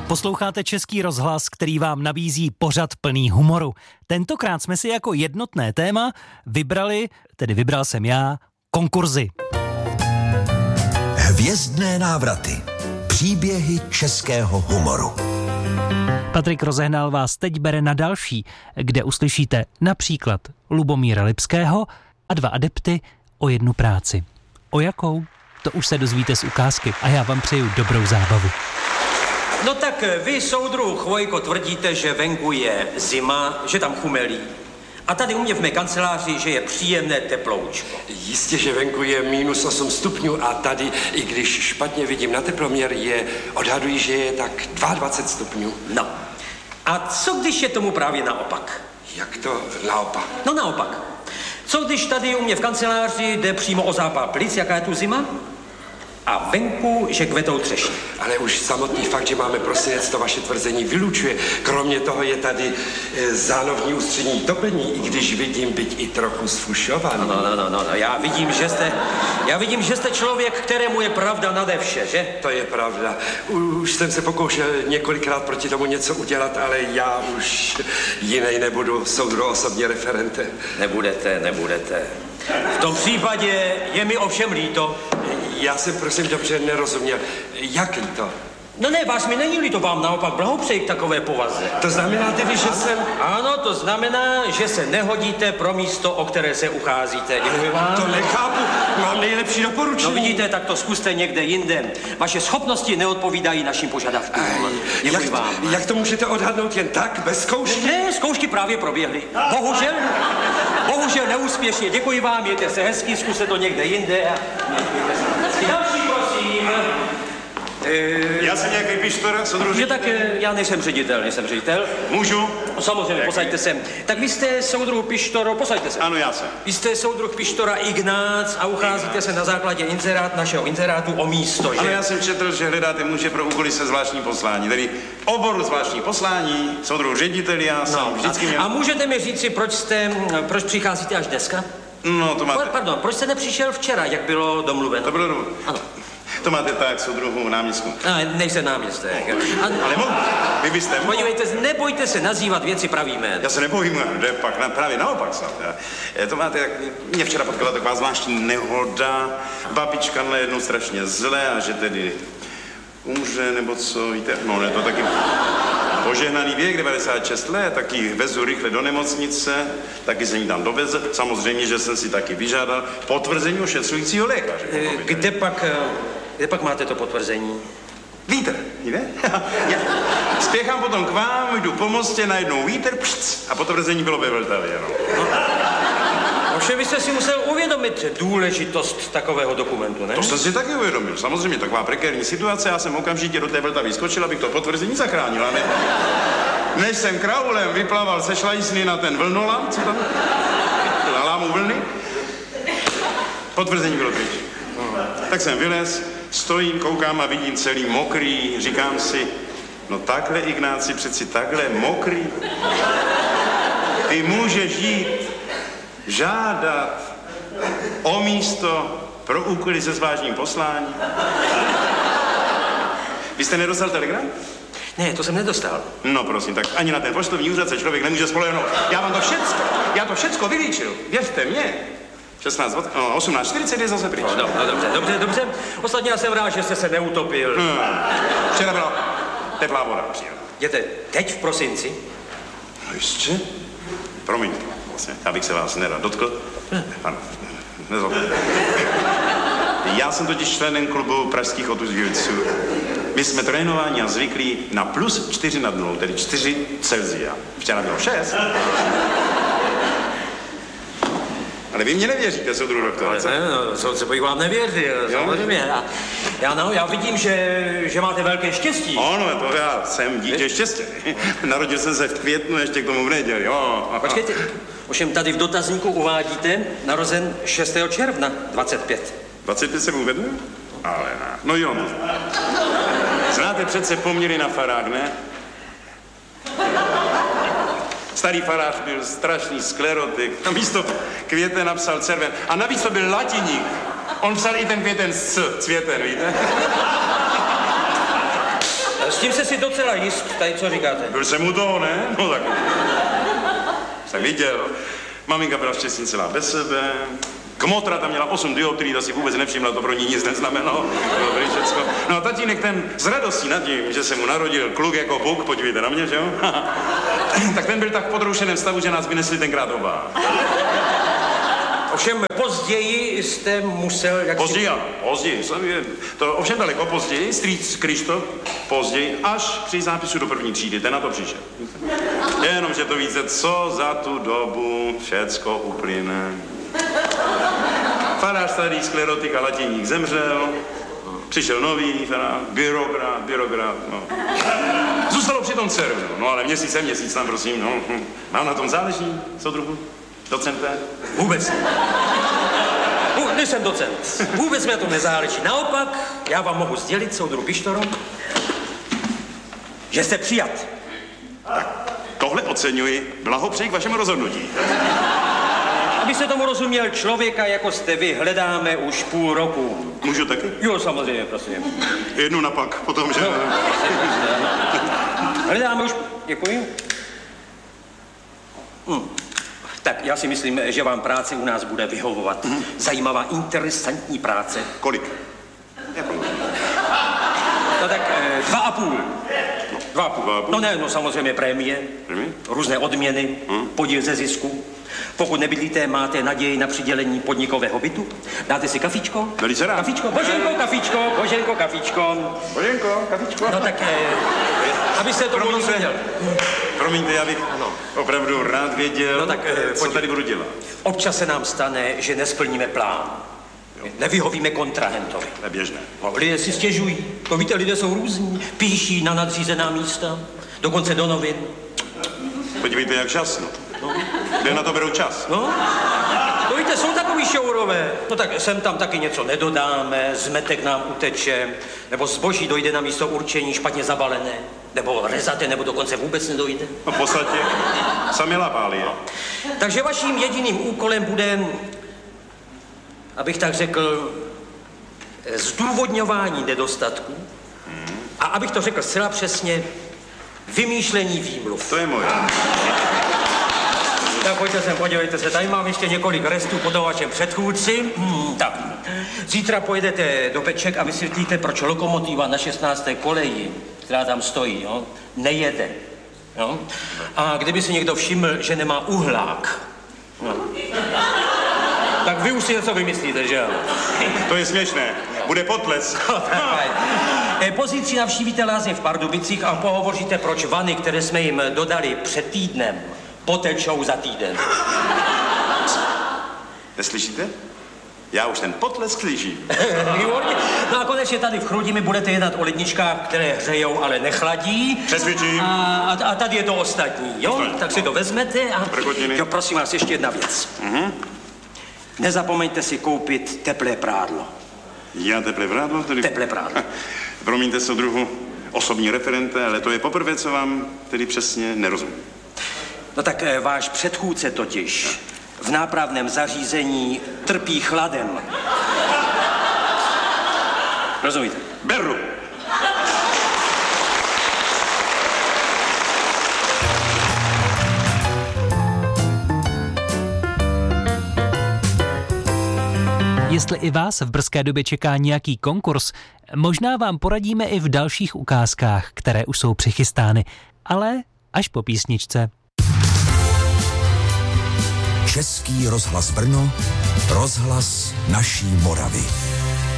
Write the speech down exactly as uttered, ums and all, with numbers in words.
Posloucháte Český rozhlas, který vám nabízí pořad plný humoru. Tentokrát jsme si jako jednotné téma vybrali, tedy vybral jsem já, konkurzy. Hvězdné návraty. Příběhy českého humoru. Patrik Rozehnal vás teď bere na další, kde uslyšíte například Lubomíra Lipského a dva adepty o jednu práci. O jakou? To už se dozvíte z ukázky a já vám přeju dobrou zábavu. No tak vy, soudruh Chvojko, tvrdíte, že venku je zima, že tam chumelí. A tady u mě v mé kanceláři, že je příjemné teploučko. Jistě, že venku je minus osm stupňů a tady, i když špatně vidím na teploměr, je, odhaduji, že je tak dvacet dva stupňů. No. A co když je tomu právě naopak? Jak to naopak? No naopak. Co když tady u mě v kanceláři jde přímo o zápal plic, jaká je tu zima? A venku, že kvetou třešně. Ale už samotný fakt, že máme prosinec, to vaše tvrzení vylučuje. Kromě toho je tady e, zánovní ústřední topení, i když vidím byť i trochu sfušovaný. No, no, no, no, no, já vidím, že jste, já vidím, že jste člověk, kterému je pravda nade vše, že? To je pravda. Už jsem se pokoušel několikrát proti tomu něco udělat, ale já už jinej nebudu, soudru osobně referentem. Nebudete, nebudete. V tom případě je mi ovšem líto. Já jsem prosím dobře nerozuměl. Jak líto? No ne, vás mi není líto, vám naopak blahopřeji k takové povaze. To znamená tedy, že jsem... Ano, to znamená, že se nehodíte pro místo, o které se ucházíte. Děkuji vám. To nechápu, mám nejlepší doporučení. No vidíte, tak to zkuste někde jinde. Vaše schopnosti neodpovídají našim požadavkům. Děkuji jak, vám. Jak to můžete odhadnout jen tak, bez zkoušky? Ne, zkoušky právě proběhly. Bohužel, bohužel neúspěšně. Děkuji vám, mějte se hezky, zkuste to někde jinde. A... Další, prosím. Já jsem nějaký pištor, soudruh. Že tak já nejsem ředitel, nejsem ředitel. Můžu? Samozřejmě, posaďte se. Tak vy jste soudruh Pištoro, posaďte se. Ano, já jsem. Vy jste soudruh Pištora Ignác a ucházíte se na základě inzerát našeho inzerátu o místo, že? Ano, já jsem četl, že hledáte muže pro úkoly se zvláštní poslání, tedy oboru zvláštní poslání, soudruh ředitel, já jsem no, vždycky měl... A můžete mi říci, proč jste, proč přicházíte až dneska? No, to máte... Pardon, proč jste nepřišel včera, jak bylo domluveno? To bylo domluveno. Ano. To máte tak, soudruhu náměstku. A, nejsem náměstek. A... Ale mohu, vy byste mohl. Podívejte, nebojte se nazývat věci pravým jménem. Já se nebojím, jde pak na, právě naopak snad. To máte, jak mě včera potkala taková zvláštní nehoda, babička na jednou strašně zlé a že tedy umře, nebo co, víte, no ne, to taky požehnaný věk, devadesát šest let, taky vezu rychle do nemocnice, taky jsem jí tam dovezl, samozřejmě, že jsem si taky vyžádal potvrzení ošetřujícího lékaře. Kde pak, kde pak máte to potvrzení? Vítr, víte? Já spěchám potom k vám, jdu po mostě, najednou vítr, pšc, a potvrzení bylo ve Vltavě, no. no. Ovšem vy jste si musel uvědomit důležitost takového dokumentu, ne? To jsem si taky uvědomil. Samozřejmě taková prekérní situace, já jsem okamžitě do té Vltavy skočil, abych to potvrzení zachránil, ne? Než jsem kraulem vyplaval se šlajsny na ten vlnolam, co tam? Na lámu vlny. Potvrzení bylo pryč. No. Tak jsem vylez, stojím, koukám a vidím celý mokrý, říkám si, no takhle, Ignáci, přeci takhle mokrý. Ty můžeš jít žádat o místo pro úkoly se zvláštním posláním. Vy jste nedostal telegram? Ne, to jsem nedostal. No prosím, tak ani na ten poštovní úřad se člověk nemůže spolehnout. Já vám to všecko, já to všecko vylíčil, věřte mě. šestnáct, no, osmnáct čtyřicet je zase pryč. No, no, dobře, dobře, dobře. Ostatně já jsem rád, že jste se neutopil. Hmm. Včera byla teplá voda, příjemná. Jděte teď v prosinci? No jistě. Promiňte, vlastně, já bych se vás nerad dotkl. Ano, nezlobte. Já jsem totiž členem klubu pražských otužilců. My jsme trénováni a zvyklí na plus čtyři nad nulou, tedy čtyři Celsia. Včera bylo šest. Ale vy mě nevěříte, soudruh doktor. Ne, no, co, co bych vám nevěřil, samozřejmě. Já, já, no, já vidím, že, že máte velké štěstí. Ano, to já jsem dítě štěstí. Narodil jsem se v květnu, ještě k tomu v neděli. Jo. Počkejte, ovšem tady v dotazníku uvádíte narozen šestého června dvacet pět. dvacet pět jsem uvedl? Ale ne. No jo. Znáte přece poměry na farák, ne? Starý farář byl strašný sklerotik. Na místo květen napsal červen. A navíc to byl latiník. On psal i ten květen s cvěten, víte? S tím se si docela jist, tady co říkáte. Byl jsem u toho, ne? No tak. Jsem viděl. Maminka byla štěstí celá bez sebe. Kmotra tam měla osm dioptrií, ta si vůbec nevšimla, to pro ní nic neznamenalo. Dobrý všecko. No a tatínek ten z radostí nad tím, že se mu narodil kluk jako Bůh, podívejte na mě, že jo? Tak ten byl tak v podroušeném stavu, že nás vynesli tenkrát oba. Ovšem později jste musel... Jak Později, si... ano, později. To ovšem daleko později, strýc Krištof, později, až při zápisu do první třídy, ten na to přišel. Jenomže to víte, co za tu dobu všecko uplyne. Farář starý sklerotik a latiník zemřel, přišel nový farář, byrokrat, byrokrat, no. Zůstalo při tom dceru, no ale měsíc je měsíc tam, prosím, no. Mám na tom záleží, soudruhu, docente? Vůbec. Nejsem docent. Vůbec mi na tom nezáleží. Naopak, já vám mohu sdělit, soudruh Pištoro, že jste přijat. Tak, tohle oceňuji, blahopřeji k vašemu rozhodnutí. Aby se tomu rozuměl, člověka, jako jste vy, hledáme už půl roku. Můžu taky? Jo, samozřejmě, prosím. Jednu napak, potom, že... No, hledáme už... Děkuji. Hm. Tak já si myslím, že vám práce u nás bude vyhovovat. Mm. Zajímavá, interesantní práce. Kolik? No tak eh, dva a půl. No, dva a půl. Dva a půl. No ne, no samozřejmě prémie, Prémie? Různé odměny, mm. podíl ze zisku. Pokud nebydlíte, máte naději na přidělení podnikového bytu. Dáte si kafičko? Velice rád. Kafičko, Boženko, kafičko, Boženko, kafičko. Boženko, kafičko. No tak, eh, abyste to rozuměl. Promiňte, já bych ano. opravdu rád věděl, no tak, eh, co tady budu dělat. Občas se nám stane, že nesplníme plán. Jo. Nevyhovíme kontrahentovi. To je běžné. No, lidé si stěžují. To víte, lidé jsou různí. Píší na nadřízená místa, dokonce do novin. Podívejte, jak žasno. No. Kde na to berou čas? No, to víte, jsou takový šourové. No tak sem tam taky něco nedodáme, zmetek nám uteče, nebo zboží dojde na místo určení špatně zabalené, nebo rezate, nebo dokonce vůbec nedojde. No v podstatě sami lapáli, je. Takže vaším jediným úkolem bude, abych tak řekl, zdůvodňování nedostatků a abych to řekl zcela přesně, vymýšlení výmluv. To je moje. Tak pojďte sem, podívejte se, tady mám ještě několik restů po tom vašem předchůdci. Hmm, tak, zítra pojedete do Peček a vysvětlíte, proč lokomotiva na šestnácté koleji, která tam stojí, jo, nejede. Jo? A kdyby si někdo všiml, že nemá uhlák, no, tak vy už si něco vymyslíte, že jo? To je směšné. Bude potles. Pozítří navštívíte lázně v Pardubicích a pohovoříte, proč vany, které jsme jim dodali před týdnem, potečou za týden. Neslyšíte? Já už ten potlesk slyším. No a konečně tady v Chrudimi budete jednat o ledničkách, které hřejou, ale nechladí. Přesvědčím. A, a tady je to ostatní, jo? Ostatní. Tak si to vezmete a... Prkotiny. Jo, prosím vás, ještě jedna věc. Mhm. Nezapomeňte si koupit teplé prádlo. Já teplé prádlo? Tedy... Teplé prádlo. Promiňte, soudruhu, osobní referente, ale to je poprvé, co vám tedy přesně nerozumím. No tak e, váš předchůdce totiž v nápravném zařízení trpí chladem. Rozumíte? Beru. Jestli i vás v brzké době čeká nějaký konkurs, možná vám poradíme i v dalších ukázkách, které už jsou přichystány, ale až po písničce. Český rozhlas Brno, rozhlas naší Moravy.